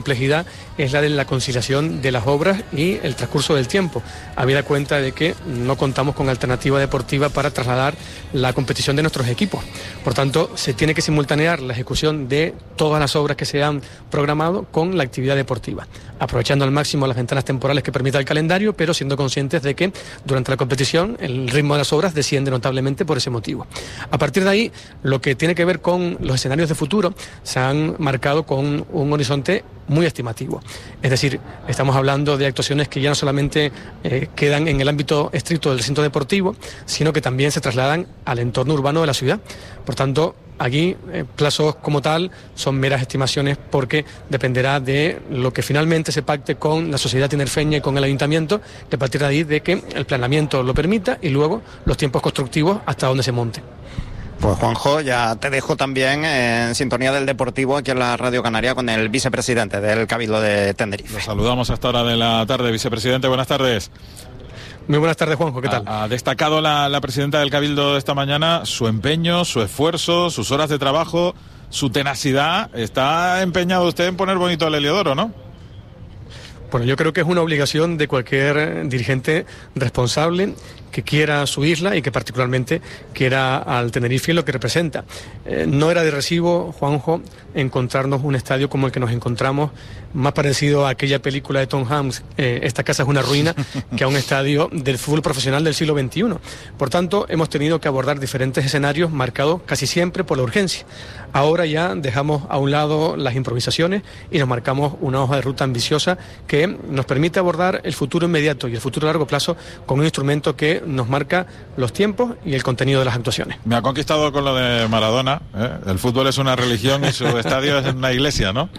complejidad es la de la conciliación de las obras y el transcurso del tiempo, habida cuenta de que no contamos con alternativa deportiva para trasladar la competición de nuestros equipos. Por tanto, se tiene que simultanear la ejecución de todas las obras que se han programado con la actividad deportiva, aprovechando al máximo las ventanas temporales que permita el calendario, pero siendo conscientes de que durante la competición el ritmo de las obras desciende notablemente por ese motivo. A partir de ahí, lo que tiene que ver con los escenarios de futuro se han marcado con un horizonte muy estimativo. Es decir, estamos hablando de actuaciones que ya no solamente quedan en el ámbito estricto del centro deportivo, sino que también se trasladan al entorno urbano de la ciudad. Por tanto, aquí plazos como tal son meras estimaciones porque dependerá de lo que finalmente se pacte con la sociedad tinerfeña y con el ayuntamiento, que a partir de ahí de que el planeamiento lo permita y luego los tiempos constructivos hasta donde se monte. Pues Juanjo, ya te dejo también en sintonía del Deportivo aquí en la Radio Canaria con el vicepresidente del Cabildo de Tenerife. Lo saludamos a esta hora de la tarde, vicepresidente, buenas tardes. Muy buenas tardes, Juanjo, ¿qué tal? Ha destacado la presidenta del Cabildo esta mañana su empeño, su esfuerzo, sus horas de trabajo, su tenacidad. Está empeñado usted en poner bonito el Heliodoro, ¿no? Bueno, yo creo que es una obligación de cualquier dirigente responsable que quiera su isla y que particularmente quiera al Tenerife y lo que representa. No era de recibo, Juanjo, encontrarnos un estadio como el que nos encontramos, más parecido a aquella película de Tom Hanks, Esta casa es una ruina, que a un estadio del fútbol profesional del siglo XXI. Por tanto, hemos tenido que abordar diferentes escenarios marcados casi siempre por la urgencia. Ahora ya dejamos a un lado las improvisaciones y nos marcamos una hoja de ruta ambiciosa que nos permite abordar el futuro inmediato y el futuro a largo plazo con un instrumento que nos marca los tiempos y el contenido de las actuaciones. Me ha conquistado con lo de Maradona, ¿eh? El fútbol es una religión y su estadio es una iglesia, ¿no?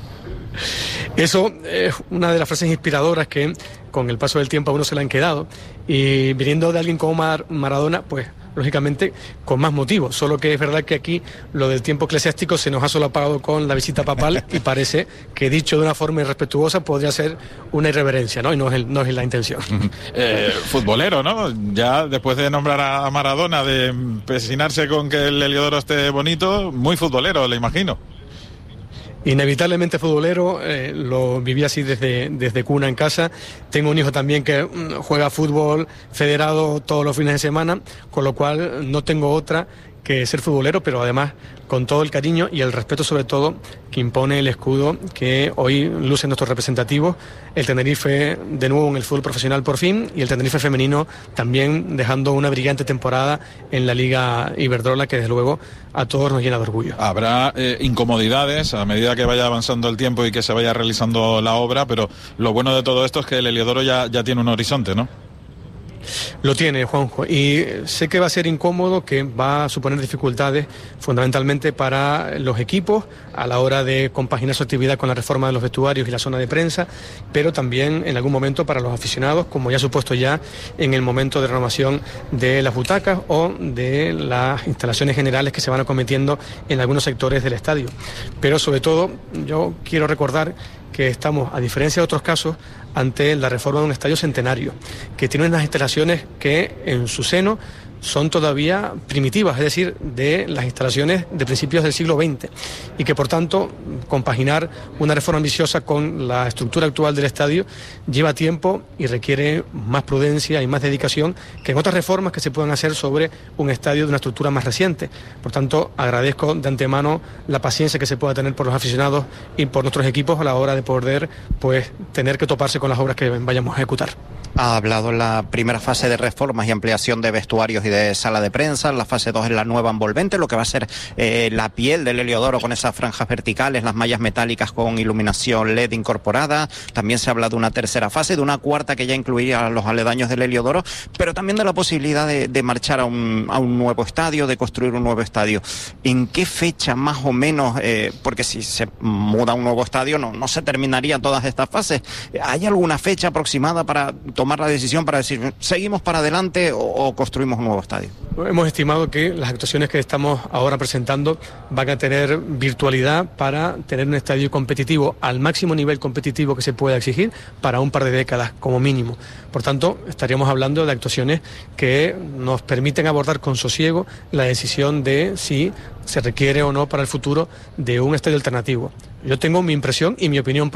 Eso es una de las frases inspiradoras que con el paso del tiempo a uno se le han quedado, y viniendo de alguien como Maradona, pues lógicamente con más motivo, solo que es verdad que aquí lo del tiempo eclesiástico se nos ha solapado con la visita papal y parece que dicho de una forma irrespetuosa podría ser una irreverencia, ¿no? Y no es la intención. Futbolero, ¿no? Ya después de nombrar a Maradona, de empecinarse con que el Heliodoro esté bonito, muy futbolero, le imagino. Inevitablemente futbolero, lo viví así desde cuna en casa. Tengo un hijo también que juega fútbol federado todos los fines de semana, con lo cual no tengo otra que ser futbolero, pero además con todo el cariño y el respeto sobre todo que impone el escudo que hoy lucen nuestros representativos, el Tenerife de nuevo en el fútbol profesional por fin y el Tenerife femenino también dejando una brillante temporada en la Liga Iberdrola que desde luego a todos nos llena de orgullo. Habrá incomodidades a medida que vaya avanzando el tiempo y que se vaya realizando la obra, pero lo bueno de todo esto es que el Heliodoro ya tiene un horizonte, ¿no? Lo tiene, Juanjo, y sé que va a ser incómodo, que va a suponer dificultades fundamentalmente para los equipos a la hora de compaginar su actividad con la reforma de los vestuarios y la zona de prensa, pero también en algún momento para los aficionados, como ya ha supuesto ya en el momento de renovación de las butacas o de las instalaciones generales que se van acometiendo en algunos sectores del estadio. Pero sobre todo yo quiero recordar que estamos, a diferencia de otros casos, ante la reforma de un estadio centenario, que tiene unas instalaciones que en su seno son todavía primitivas, es decir, de las instalaciones de principios del siglo XX, y que por tanto compaginar una reforma ambiciosa con la estructura actual del estadio lleva tiempo y requiere más prudencia y más dedicación que en otras reformas que se puedan hacer sobre un estadio de una estructura más reciente. Por tanto, agradezco de antemano la paciencia que se pueda tener por los aficionados y por nuestros equipos a la hora de poder tener que toparse con las obras que vayamos a ejecutar. Ha hablado en la primera fase de reformas y ampliación de vestuarios y de sala de prensa. La fase 2 es la nueva envolvente, lo que va a ser la piel del Heliodoro con esas franjas verticales, las mallas metálicas con iluminación LED incorporada. También se habla de una tercera fase, de una cuarta que ya incluiría a los aledaños del Heliodoro, pero también de la posibilidad de marchar a un nuevo estadio, de construir un nuevo estadio. ¿En qué fecha más o menos, porque si se muda a un nuevo estadio no se terminarían todas estas fases? ¿Hay alguna fecha aproximada para tomar la decisión, para decir seguimos para adelante o construimos un nuevo estadio? Hemos estimado que las actuaciones que estamos ahora presentando van a tener virtualidad para tener un estadio competitivo al máximo nivel competitivo que se pueda exigir para un par de décadas como mínimo. Por tanto, estaríamos hablando de actuaciones que nos permiten abordar con sosiego la decisión de si se requiere o no para el futuro de un estadio alternativo. Yo tengo mi impresión y mi opinión